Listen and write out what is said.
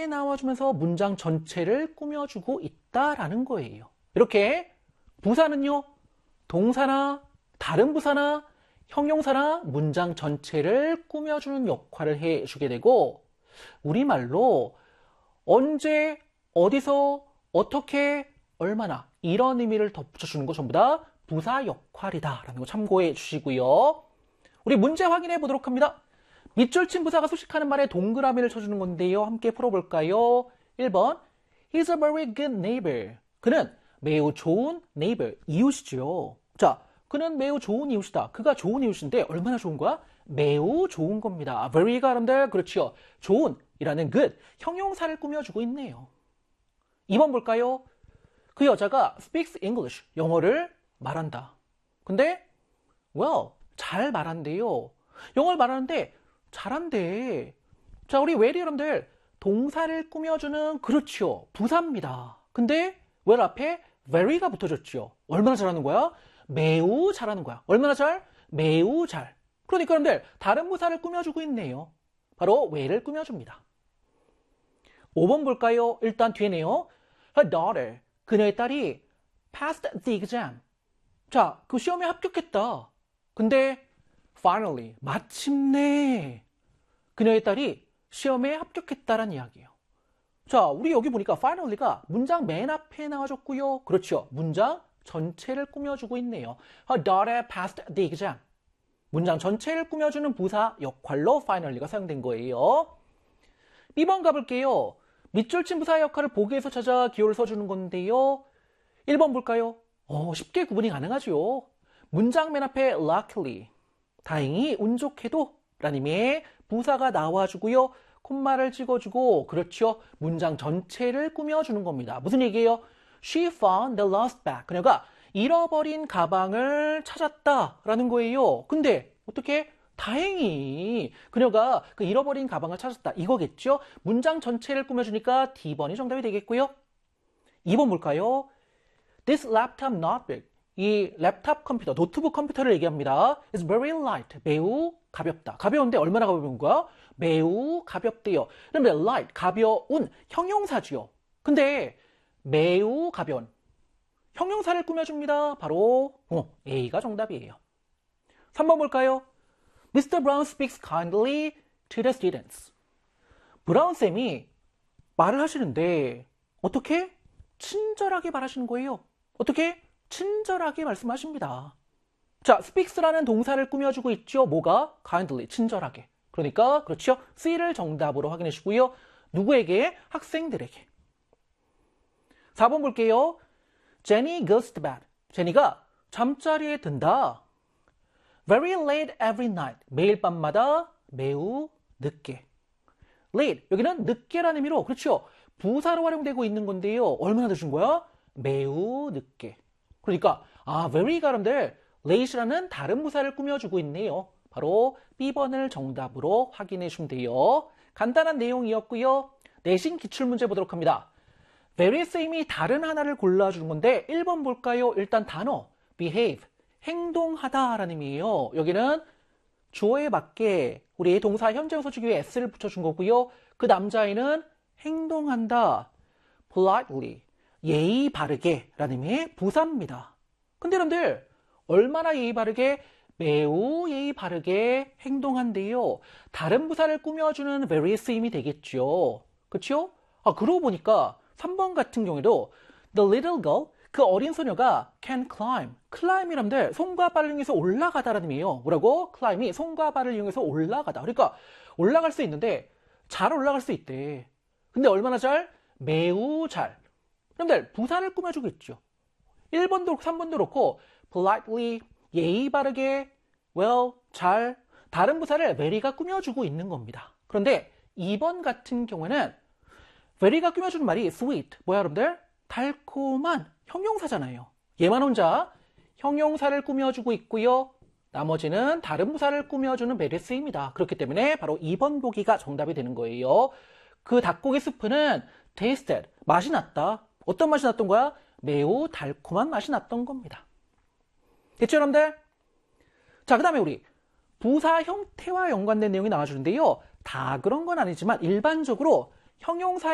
나와주면서 문장 전체를 꾸며주고 있다라는 거예요. 이렇게 부사는요, 동사나 다른 부사나 형용사나 문장 전체를 꾸며주는 역할을 해주게 되고, 우리말로 언제, 어디서, 어떻게, 얼마나 이런 의미를 덧붙여주는 거 전부 다 부사 역할이다라는 거 참고해 주시고요. 우리 문제 확인해 보도록 합니다. 밑줄 친 부사가 수식하는 말에 동그라미를 쳐주는 건데요. 함께 풀어볼까요? 1번 He's a very good neighbor. 그는 매우 좋은 neighbor, 이웃이죠. 자, 그는 매우 좋은 이웃이다. 그가 좋은 이웃인데 얼마나 좋은 거야? 매우 좋은 겁니다. very가 여러분들 그렇죠. 좋은 이라는 good, 형용사를 꾸며주고 있네요. 2번 볼까요? 그 여자가 speaks English, 영어를 말한다. 근데 well, 잘 말한대요. 영어를 말하는데 잘한대. 자, 우리 well이 여러분들 동사를 꾸며주는 그렇죠. 부사입니다. 근데 well 앞에 very가 붙어졌죠. 얼마나 잘하는 거야? 매우 잘하는 거야. 얼마나 잘? 매우 잘. 그러니까 여러분들 다른 부사를 꾸며주고 있네요. 바로 well을 꾸며줍니다. 5번 볼까요? 일단 뒤에네요. Her daughter, 그녀의 딸이 passed the exam. 자, 그 시험에 합격했다. 근데 finally, 마침내 그녀의 딸이 시험에 합격했다라는 이야기예요. 자, 우리 여기 보니까 finally가 문장 맨 앞에 나와줬고요. 그렇죠. 문장 전체를 꾸며주고 있네요. Her daughter passed the exam. 문장 전체를 꾸며주는 부사 역할로 finally가 사용된 거예요. B번 가볼게요. 밑줄 친 부사의 역할을 보기에서 찾아 기호를 써주는 건데요. 1번 볼까요? 쉽게 구분이 가능하죠. 문장 맨 앞에 luckily, 다행히 운 좋게도 라는 의미의 부사가 나와주고요. 콤마를 찍어주고, 그렇죠. 문장 전체를 꾸며주는 겁니다. 무슨 얘기예요? She found the lost bag. 그녀가 잃어버린 가방을 찾았다라는 거예요. 근데 어떻게? 다행히 그녀가 그 잃어버린 가방을 찾았다. 이거겠죠? 문장 전체를 꾸며주니까 D번이 정답이 되겠고요. 2번 볼까요? This laptop notebook. 이 랩탑 컴퓨터, 노트북 컴퓨터를 얘기합니다. It's very light. 매우 가볍다. 가벼운데 얼마나 가벼운 거야? 매우 가볍대요. 그러면 light, 가벼운 형용사지요. 근데 매우 가벼운 형용사를 꾸며줍니다. 바로 A가 정답이에요. 3번 볼까요? Mr. Brown speaks kindly to the students. 브라운 쌤이 말을 하시는데 어떻게? 친절하게 말하시는 거예요. 어떻게? 친절하게 말씀하십니다. 자, speaks라는 동사를 꾸며주고 있죠. 뭐가? kindly, 친절하게. 그러니까 그렇죠. C를 정답으로 확인해 주시고요. 누구에게? 학생들에게. 4번 볼게요. Jenny goes to bed. 제니가 잠자리에 든다. Very late every night. 매일 밤마다 매우 늦게. late, 여기는 늦게라는 의미로 그렇죠. 부사로 활용되고 있는 건데요. 얼마나 늦은 거야? 매우 늦게. 그러니까 very가 여러분들 late라는 다른 부사를 꾸며주고 있네요. 바로 B번을 정답으로 확인해 주시면 돼요. 간단한 내용이었고요. 내신 기출문제 보도록 합니다. very 쌤이 다른 하나를 골라주는 건데 1번 볼까요? 일단 단어 behave, 행동하다 라는 의미예요. 여기는 주어에 맞게 우리 동사 현재형사 주기에 s를 붙여준 거고요. 그 남자애는 행동한다, politely, 예의 바르게 라는 의미의 부사입니다. 근데 여러분들 얼마나 예의 바르게? 매우 예의 바르게 행동한대요. 다른 부사를 꾸며주는 very 쓰임이 되겠죠. 그렇죠? 그러고 보니까 3번 같은 경우에도 the little girl, 그 어린 소녀가 can climb. climb이라는데 손과 발을 이용해서 올라가다라는 의미예요. 뭐라고? climb이 손과 발을 이용해서 올라가다. 그러니까 올라갈 수 있는데 잘 올라갈 수 있대. 근데 얼마나 잘? 매우 잘. 여러분들 부사를 꾸며주고 있죠. 1번도 그렇고 3번도 그렇고 politely, 예의 바르게, well, 잘, 다른 부사를 very가 꾸며주고 있는 겁니다. 그런데 2번 같은 경우에는 very가 꾸며주는 말이 sweet, 뭐야 여러분들? 달콤한 형용사잖아요. 얘만 혼자 형용사를 꾸며주고 있고요. 나머지는 다른 부사를 꾸며주는 very 쓰입니다. 그렇기 때문에 바로 2번 보기가 정답이 되는 거예요. 그 닭고기 스프는 tasted, 맛이 났다. 어떤 맛이 났던 거야? 매우 달콤한 맛이 났던 겁니다. 됐죠, 여러분들? 자, 그 다음에 우리 부사 형태와 연관된 내용이 나와주는데요. 다 그런 건 아니지만 일반적으로 형용사